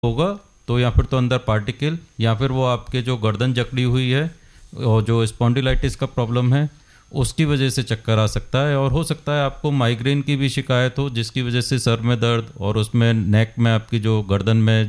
होगा तो या फिर तो अंदर पार्टिकल या फिर वो आपके जो गर्दन जकड़ी हुई है और जो स्पॉन्डिलाइटिस का प्रॉब्लम है उसकी वजह से चक्कर आ सकता है। और हो सकता है आपको माइग्रेन की भी शिकायत हो जिसकी वजह से सर में दर्द और उसमें नेक में आपकी जो गर्दन में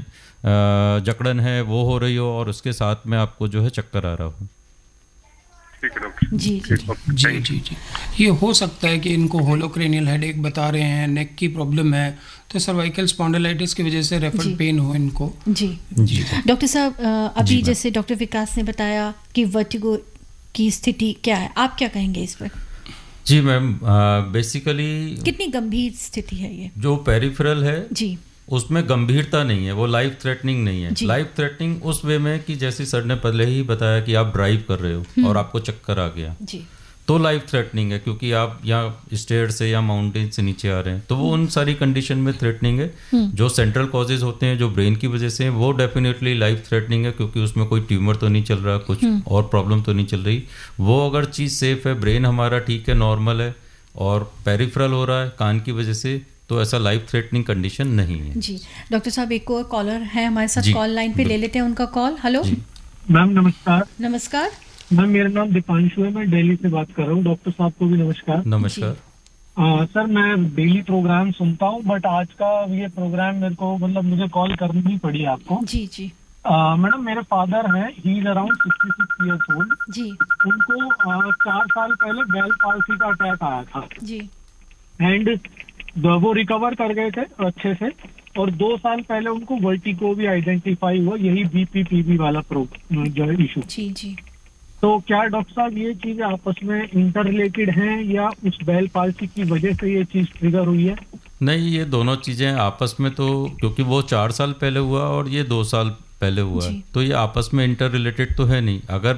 जकड़न है वो हो रही हो और उसके साथ में आपको जो है चक्कर आ रहा हो। ठीक है डॉक्टर। जी जी जी जी जी, ये हो सकता है कि इनको होलोक्रेनियल हेडेक बता रहे हैं, नेक की प्रॉब्लम है, तो सर्वाइकल स्पॉन्डिलाइटिस की वजह से रेफरल पेन हो इनको। जी जी डॉक्टर साहब, अभी मैम। जैसे डॉक्टर विकास ने बताया कि वर्टिगो की स्थिति क्या है, आप क्या कहेंगे इस पर? जी मैम, बेसिकली कितनी गंभीर स्थिति है ये? जो पेरिफेरल है जी उसमें गंभीरता नहीं है, वो लाइफ थ्रेटनिंग नहीं है। जी। लाइफ थ्रेटनिंग उस वे में कि जैसे सर ने पहले ही बताया कि आप ड्राइव कर रहे हो और आपको चक्कर आ गया जी तो लाइफ थ्रेटनिंग है, क्योंकि आप यहाँ स्टेयर से या माउंटेन से नीचे आ रहे हैं तो वो उन सारी कंडीशन में थ्रेटनिंग है। जो सेंट्रल कॉजेज होते हैं जो ब्रेन की वजह से हैं, वो डेफिनेटली लाइफ थ्रेटनिंग है, क्योंकि उसमें कोई ट्यूमर तो नहीं चल रहा, कुछ और प्रॉब्लम तो नहीं चल रही। वो अगर चीज़ सेफ है, ब्रेन हमारा ठीक है, नॉर्मल है और पेरिफेरल हो रहा है कान की वजह से, तो ऐसा लाइफ थ्रेटनिंग कंडीशन नहीं है। जी डॉक्टर साहब, एक और कॉलर है हमारे साथ जी, कॉल लाइन पे, ले लेते हैं उनका कॉल। हेलो जी मैम नमस्कार। नमस्कार। मैम मेरा नाम दीपांशु है, मैं दिल्ली से बात कर रहा हूँ। डॉक्टर साहब को भी नमस्कार। नमस्कार। सर मैं डेली प्रोग्राम सुनता हूँ, बट आज का ये प्रोग्राम मेरे को मतलब मुझे कॉल करनी पड़ी आपको। जी जी मैडम मेरे फादर हैं, he is around 66 years old. जी उनको 4 साल पहले बेल पाल्सी का अटैक आया था जी एंड वो रिकवर कर गए थे अच्छे से, और 2 साल पहले उनको वर्टिगो भी आइडेंटिफाई हुआ, यही बीपीपीबी वाला जो इशू। जी जी तो क्या डॉक्टर साहब ये चीजें आपस में इंटर रिलेटेड हैं या उस बेल पाल्सी की वजह से ये चीज ट्रिगर हुई है? नहीं, ये दोनों चीज़ें आपस में तो, क्योंकि वो 4 साल पहले हुआ और ये 2 साल पहले हुआ है, जी। तो ये आपस में इंटर रिलेटेड तो है नहीं। अगर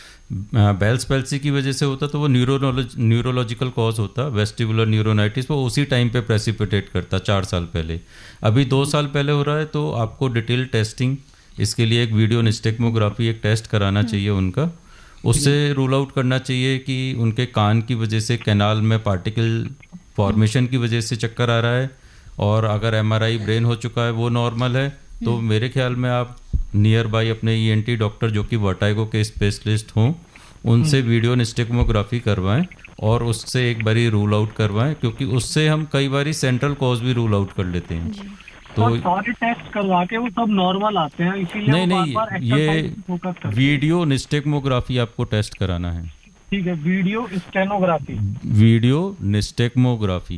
बेल्स पैल्सी की वजह से होता तो वो न्यूरोलॉजिकल कॉज होता, वेस्टिबुलर न्यूरोनाइटिस, वो उसी टाइम पे प्रेसिपिटेट करता 4 साल पहले। अभी 2 साल पहले हो रहा है तो आपको डिटेल टेस्टिंग, इसके लिए एक वीडियो निस्टेक्मोग्राफी एक टेस्ट कराना चाहिए उनका। उससे रूल आउट करना चाहिए कि उनके कान की वजह से कैनाल में पार्टिकल फॉर्मेशन की वजह से चक्कर आ रहा है, और अगर एमआरआई ब्रेन हो चुका है वो नॉर्मल है, तो मेरे ख्याल में आप नियर बाई अपने ईएनटी डॉक्टर जो कि वर्टिगो के स्पेशलिस्ट हों उनसे वीडियो निस्टेक्मोग्राफी करवाएं और उससे एक बारी रूल आउट करवाएं, क्योंकि उससे हम कई बारी सेंट्रल कॉज भी रूल आउट कर लेते हैं। तो सारे टेस्ट करवा के वो सब नॉर्मल आते हैं, इसीलिए नहीं वो नहीं, बार-बार ये एक्सरसाइज फोकस करते हैं। वीडियो निस्टेक्मोग्राफी आपको टेस्ट कराना है। ठीक है, वीडियो स्टेनोग्राफी, वीडियो निस्टेक्मोग्राफी,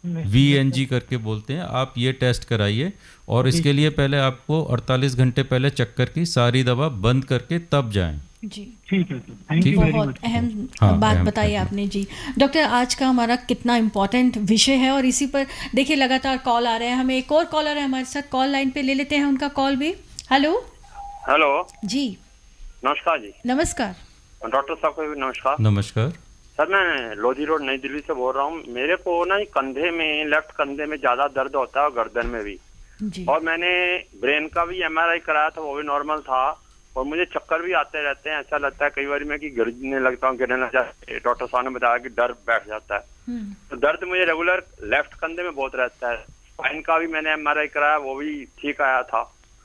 VNG करके बोलते हैं। आप ये टेस्ट कराइए और इसके लिए पहले आपको 48 घंटे पहले चक्कर की सारी दवा बंद करके तब जाएं। जी ठीक है सर, थैंक यू वेरी बहुत मच। अहम हाँ, बात अहम बताई बात। आपने जी। डॉक्टर, आज का हमारा कितना इम्पोर्टेंट विषय है और इसी पर देखिए लगातार कॉल आ रहे हैं। हमें एक और कॉलर है हमारे साथ कॉल लाइन पे, ले लेते हैं उनका कॉल भी। हेलो हेलो जी नमस्कार जी। नमस्कार। डॉक्टर साहब को भी नमस्कार। नमस्कार। सर मैं लोधी रोड नई दिल्ली से बोल रहा हूँ। मेरे को ना कंधे में, लेफ्ट कंधे में ज्यादा दर्द होता है और गर्दन में भी, जी और मैंने ब्रेन का भी एमआरआई कराया था, वो भी नॉर्मल था, और मुझे चक्कर भी आते रहते हैं। ऐसा लगता है कई बार मैं कि गिरने लगता हूँ, गिरने लग जाता है। डॉक्टर साहब ने बताया कि डर बैठ जाता है। तो दर्द मुझे रेगुलर लेफ्ट कंधे में बहुत रहता है। स्पाइन का भी मैंने एमआरआई कराया, वो भी ठीक आया था।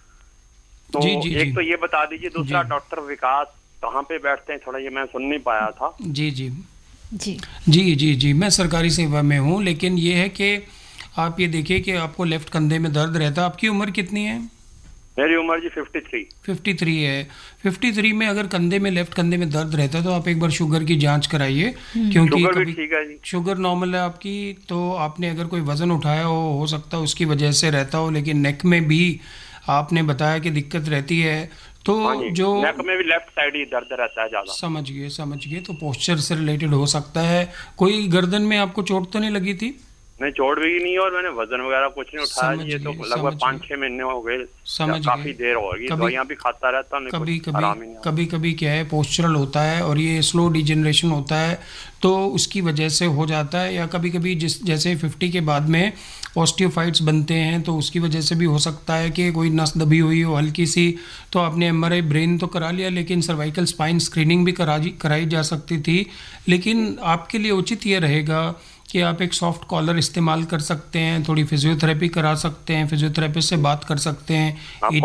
तो जी, जी, एक जी। तो ये बता दीजिए, दूसरा जी। डॉक्टर विकास कहाँ पे बैठते हैं, थोड़ा ये मैं सुन नहीं पाया था। जी जी जी जी जी जी, मैं सरकारी सेवा में हूँ, लेकिन ये है कि आप ये देखिए कि आपको लेफ्ट कंधे में दर्द रहता है। आपकी उम्र कितनी है? मेरी उम्र जी 53। 53 है। 53 में अगर कंधे में, लेफ्ट कंधे में दर्द रहता है तो आप एक बार शुगर की जांच कराइए, क्योंकि शुगर भी कभी ठीक है जी। शुगर नॉर्मल है आपकी, तो आपने अगर कोई वज़न उठाया हो सकता है उसकी वजह से रहता हो, लेकिन नेक में भी आपने बताया कि दिक्कत रहती है, तो हाँ जी, जो नेक में भी लेफ्ट साइड ही दर्द रहता है ज्यादा। समझ गए, तो पोस्चर से रिलेटेड हो सकता है। कोई गर्दन में आपको चोट तो नहीं लगी थी? नहीं, चोट भी नहीं, और मैंने वजन वगैरह कुछ नहीं उठाया। समझ ये तो गए, लगभग समझ 5-6 महीने हो गए, समझ काफी गए। देर होगी। कभी- दवाइयाँ भी खाता रहता हूँ, कभी कुछ आराम ही नहीं कभी कभी क्या है, पोस्चरल होता है और ये स्लो डिजेनरेशन होता है, तो उसकी वजह से हो जाता है। या कभी कभी जैसे 50 के बाद में ऑस्टियोफाइट्स बनते हैं, तो उसकी वजह से भी हो सकता है कि कोई नस दबी हुई हो हल्की सी। तो आपने एमआरआई ब्रेन तो करा लिया, लेकिन सर्वाइकल स्पाइन स्क्रीनिंग भी कराई जा सकती थी। लेकिन आपके लिए उचित ये रहेगा कि आप एक सॉफ्ट कॉलर इस्तेमाल कर सकते हैं, थोड़ी फिजियोथेरेपी करा सकते हैं, फिजियोथेरेपिस्ट से बात कर सकते हैं।